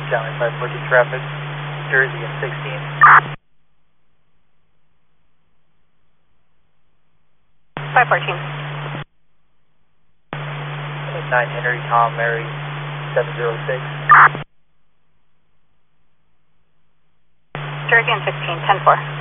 County 514 traffic, Jersey and 16. 514. 9 Henry, Tom, Mary, 706. Jersey and 16, 10-4.